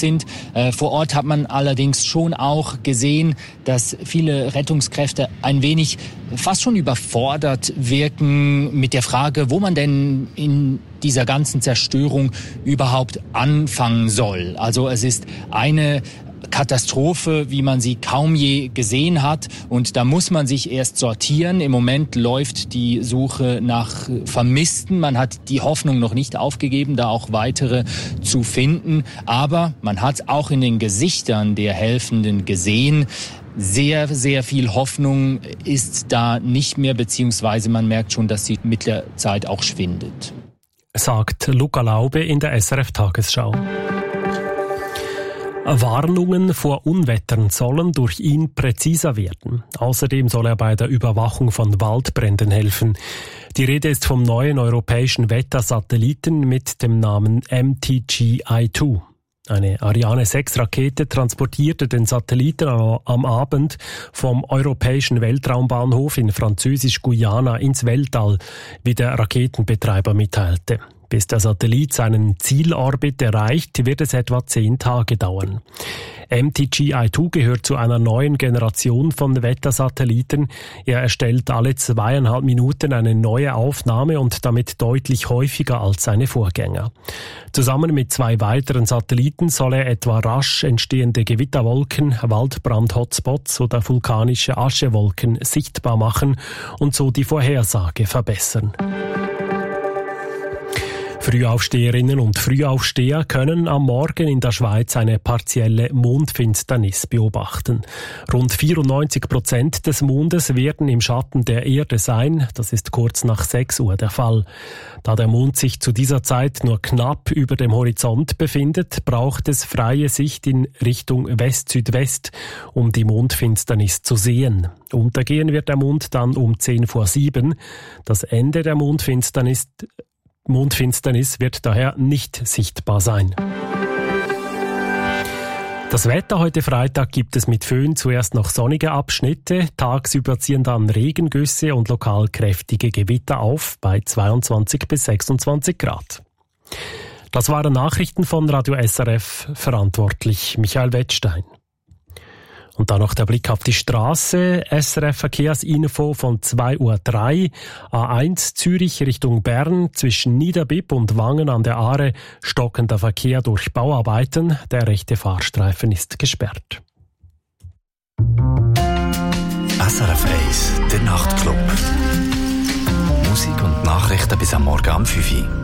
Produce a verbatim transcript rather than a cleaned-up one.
sind. Äh, vor Ort hat man allerdings schon auch gesehen, dass viele Rettungskräfte ein wenig fast schon überfordert wirken mit der Frage, wo man denn in dieser ganzen Zerstörung überhaupt anfangen soll. Also es ist eine Katastrophe, wie man sie kaum je gesehen hat. Und da muss man sich erst sortieren. Im Moment läuft die Suche nach Vermissten. Man hat die Hoffnung noch nicht aufgegeben, da auch weitere zu finden. Aber man hat auch in den Gesichtern der Helfenden gesehen, sehr, sehr viel Hoffnung ist da nicht mehr, beziehungsweise man merkt schon, dass sie mit der Zeit auch schwindet. Sagt Luca Laube in der S R F-Tagesschau. Warnungen vor Unwettern sollen durch ihn präziser werden. Außerdem soll er bei der Überwachung von Waldbränden helfen. Die Rede ist vom neuen europäischen Wettersatelliten mit dem Namen M T G I zwei. Eine Ariane sechs Rakete transportierte den Satelliten am Abend vom europäischen Weltraumbahnhof in Französisch-Guyana ins Weltall, wie der Raketenbetreiber mitteilte. Bis der Satellit seinen Zielorbit erreicht, wird es etwa zehn Tage dauern. M T G I zwei gehört zu einer neuen Generation von Wettersatelliten. Er erstellt alle zweieinhalb Minuten eine neue Aufnahme und damit deutlich häufiger als seine Vorgänger. Zusammen mit zwei weiteren Satelliten soll er etwa rasch entstehende Gewitterwolken, Waldbrand-Hotspots oder vulkanische Aschewolken sichtbar machen und so die Vorhersage verbessern. Frühaufsteherinnen und Frühaufsteher können am Morgen in der Schweiz eine partielle Mondfinsternis beobachten. Rund vierundneunzig Prozent des Mondes werden im Schatten der Erde sein. Das ist kurz nach sechs Uhr der Fall. Da der Mond sich zu dieser Zeit nur knapp über dem Horizont befindet, braucht es freie Sicht in Richtung West-Südwest, um die Mondfinsternis zu sehen. Untergehen wird der Mond dann um zehn vor sieben. Das Ende der Mondfinsternis Mondfinsternis wird daher nicht sichtbar sein. Das Wetter heute Freitag gibt es mit Föhn zuerst noch sonnige Abschnitte. Tagsüber ziehen dann Regengüsse und lokal kräftige Gewitter auf bei zweiundzwanzig bis sechsundzwanzig Grad. Das waren Nachrichten von Radio S R F, verantwortlich Michael Wettstein. Und dann noch der Blick auf die Straße. S R F Verkehrsinfo von zwei Uhr drei. A eins Zürich Richtung Bern zwischen Niederbipp und Wangen an der Aare stockender Verkehr durch Bauarbeiten. Der rechte Fahrstreifen ist gesperrt. S R F eins, der Nachtclub. Musik und Nachrichten bis am Morgen um fünf Uhr.